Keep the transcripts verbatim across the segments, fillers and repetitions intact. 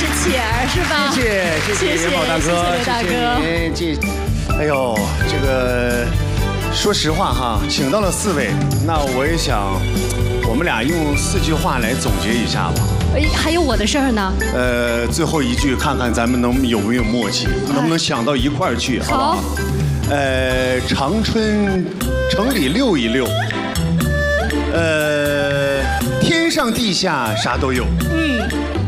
是企儿是吧？ 谢谢谢谢元宝大哥， 谢谢大哥。 谢谢这，哎呦，这个说实话哈，请到了四位，那我也想，我们俩用四句话来总结一下吧。 哎，还有我的事儿呢。 呃，最后一句看看咱们能有没有默契，能不能想到一块儿去，好不好？呃，长春城里溜一溜，呃，天上地下啥都有。嗯。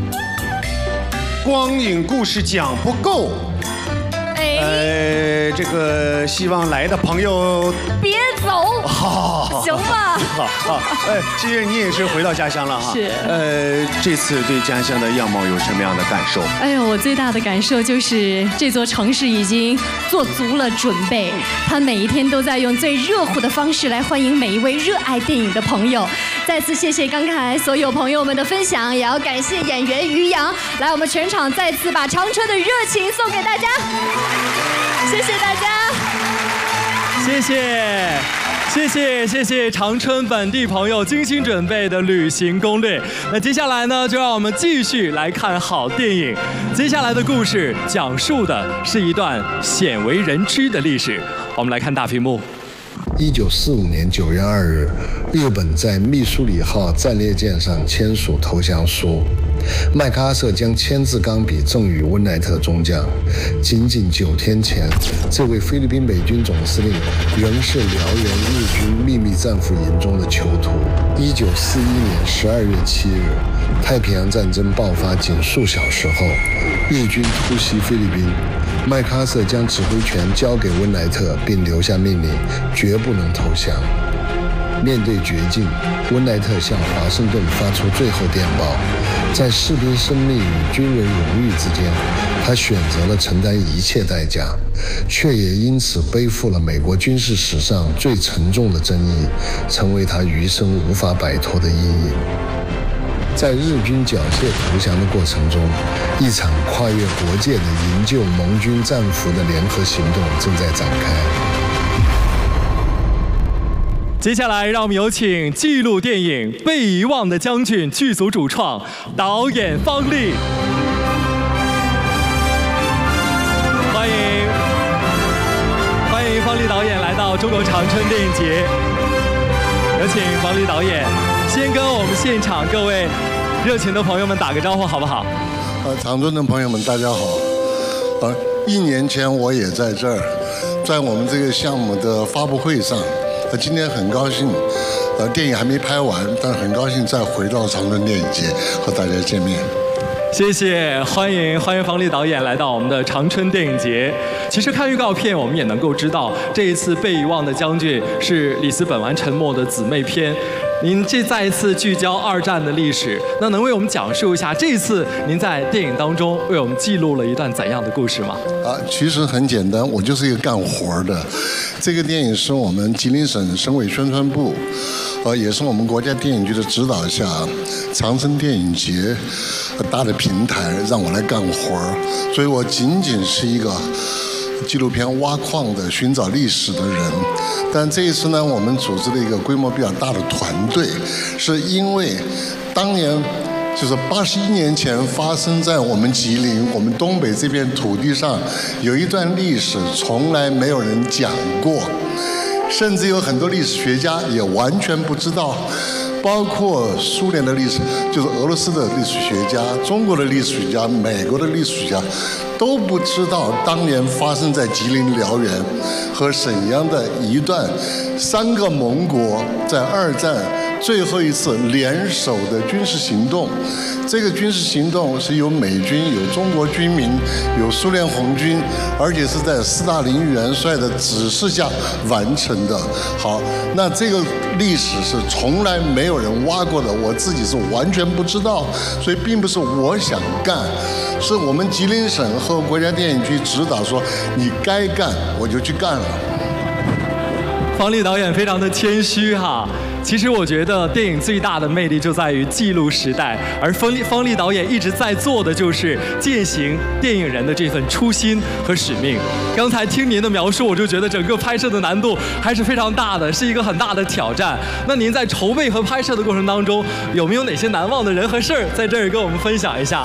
光影故事讲不够。哎。呃，这个希望来的朋友别走。 好。 行吧。 好好。哎，其实你也是回到家乡了哈。 是。 呃，这次对家乡的样貌有什么样的感受？ 哎呦，我最大的感受就是这座城市已经做足了准备，它每一天都在用最热乎的方式来欢迎每一位热爱电影的朋友。再次谢谢刚才所有朋友们的分享，也要感谢演员于洋，来我们全场再次把长春的热情送给大家，谢谢大家， 谢谢。谢谢谢谢长春本地朋友精心准备的旅行攻略。那接下来呢，就让我们继续来看好电影。接下来的故事讲述的是一段鲜为人知的历史。我们来看大屏幕。 一九四五年九月二日，日本在密苏里号战列舰上签署投降书。麦克阿瑟将签字钢笔赠予温莱特中将。仅仅九天前，这位菲律宾美军总司令仍是辽源日军秘密战俘营中的囚徒。一九四一年十二月七日，太平洋战争爆发仅数小时后，日军突袭菲律宾。麦克阿瑟将指挥权交给温莱特，并留下命令，绝不能投降。面对绝境，温莱特向华盛顿发出最后电报。在士兵生命与军人荣誉之间，他选择了承担一切代价，却也因此背负了美国军事史上最沉重的争议，成为他余生无法摆脱的阴影。在日军缴械投降的过程中，一场跨越国界的营救盟军战俘的联合行动正在展开。 接下来，让我们有请纪录电影《被遗忘的将军》剧组主创、导演方励，欢迎欢迎方励导演来到中国长春电影节。有请方励导演先跟我们现场各位热情的朋友们打个招呼，好不好？ 呃，长春的朋友们，大家好。呃，一年前我也在这儿，在我们这个项目的发布会上。呃，今天很高兴，呃，电影还没拍完，但很高兴再回到长春电影节和大家见面。 谢谢，欢迎欢迎方励导演来到我们的长春电影节。其实看预告片，我们也能够知道，这一次《被遗忘的将军》是里斯本完沉没的姊妹篇。您这再一次聚焦二战的历史，那能为我们讲述一下这一次您在电影当中为我们记录了一段怎样的故事吗？ 啊，其实很简单，我就是一个干活的。这个电影是我们吉林省省委宣传部，呃，也是我们国家电影局的指导下，长春电影节搭的平台让我来干活，所以我仅仅是一个纪录片挖矿的寻找历史的人。但这一次呢，我们组织了一个规模比较大的团队，是因为当年就是八十一年前发生在我们吉林、我们东北这片土地上有一段历史，从来没有人讲过，甚至有很多历史学家也完全不知道。包括苏联的历史，就是俄罗斯的历史学家、中国的历史学家、美国的历史学家，都不知道当年发生在吉林辽源和沈阳的一段三个盟国在二战最后一次联手的军事行动。这个军事行动是有美军、有中国军民、有苏联红军，而且是在斯大林元帅的指示下完成的。好，那这个历史是从来没有人挖过的，我自己是完全不知道，所以并不是我想干，是我们吉林省和国家电影局指导说你该干，我就去干了。 方励导演非常的谦虚哈。其实我觉得电影最大的魅力就在于记录时代，而方励方励导演一直在做的就是践行电影人的这份初心和使命。刚才听您的描述，我就觉得整个拍摄的难度还是非常大的，是一个很大的挑战。那您在筹备和拍摄的过程当中，有没有哪些难忘的人和事儿，在这儿跟我们分享一下？